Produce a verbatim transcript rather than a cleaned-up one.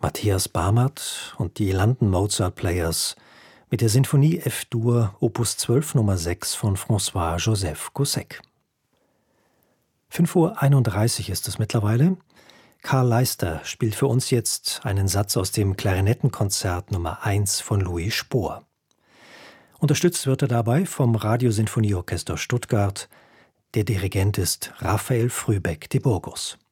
Matthias Barmert und die London Mozart Players mit der Sinfonie F-Dur Opus zwölf Nummer sechs von François-Joseph Gossec. fünf Uhr einunddreißig ist es mittlerweile. Karl Leister spielt für uns jetzt einen Satz aus dem Klarinettenkonzert Nummer eins von Louis Spohr. Unterstützt wird er dabei vom Radiosinfonieorchester Stuttgart. Der Dirigent ist Raphael Frühbeck de Burgos.